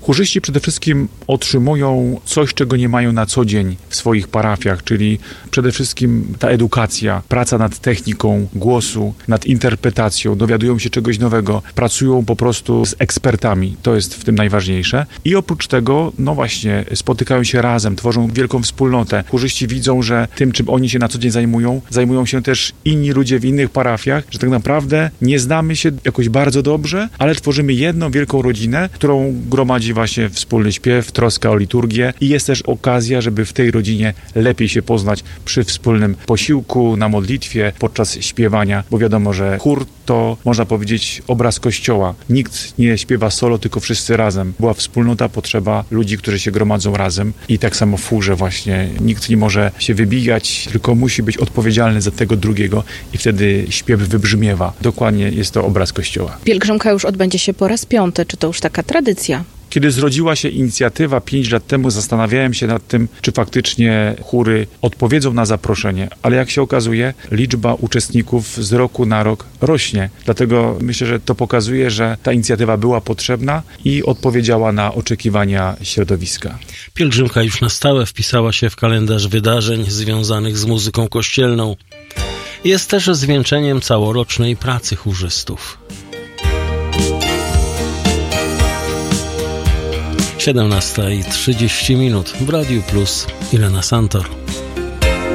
Chórzyści przede wszystkim otrzymują coś, czego nie mają na co dzień w swoich parafiach, czyli przede wszystkim ta edukacja, praca nad techniką głosu, nad interpretacją, dowiadują się czegoś nowego, pracują po prostu z ekspertami, to jest w tym najważniejsze. I oprócz tego, no właśnie, spotykają się razem, tworzą wielką wspólnotę. Chórzyści widzą, że tym, czym oni się na co dzień zajmują się też inni ludzie w innych parafiach, że tak naprawdę nie znamy się jakoś bardzo dobrze, ale tworzymy jedną wielką rodzinę, którą gromadzi właśnie wspólny śpiew, troska o liturgię i jest też okazja, żeby w tej rodzinie lepiej się poznać przy wspólnym posiłku, na modlitwie, podczas śpiewania, bo wiadomo, że chór to, można powiedzieć, obraz Kościoła. Nikt nie śpiewa solo, tylko wszyscy razem. Była wspólnota, potrzeba ludzi, którzy się gromadzą razem i tak samo w chórze właśnie. Nikt nie może się wybijać, tylko musi być odpowiedzialny za tego drugiego i wtedy śpiew wybrzmiewa. Dokładnie jest to obraz Kościoła. Pielgrzymka już odbędzie się po raz 5. Czy to już taka tradycja? Kiedy zrodziła się inicjatywa 5 lat temu, zastanawiałem się nad tym, czy faktycznie chóry odpowiedzą na zaproszenie, ale jak się okazuje, liczba uczestników z roku na rok rośnie. Dlatego myślę, że to pokazuje, że ta inicjatywa była potrzebna i odpowiedziała na oczekiwania środowiska. Pielgrzymka już na stałe wpisała się w kalendarz wydarzeń związanych z muzyką kościelną. Jest też zwieńczeniem całorocznej pracy chórzystów. 17:30 w Radiu Plus. Ilona Santor.